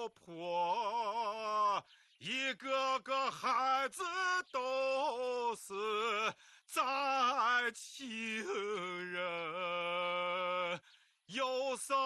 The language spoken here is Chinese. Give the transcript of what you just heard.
婆，一个个孩子都是在亲人，有生